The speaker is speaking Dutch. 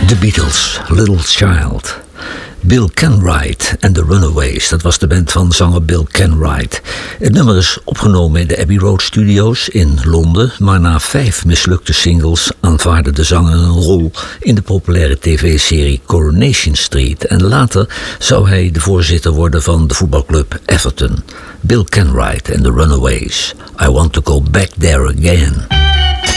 The Beatles, Little Child. Bill Kenwright and the Runaways, dat was de band van zanger Bill Kenwright. Het nummer is opgenomen in de Abbey Road Studios in Londen, maar na 5 mislukte singles aanvaarde de zanger een rol in de populaire tv-serie Coronation Street. En later zou hij de voorzitter worden van de voetbalclub Everton. Bill Kenwright and the Runaways. I want to go back there again.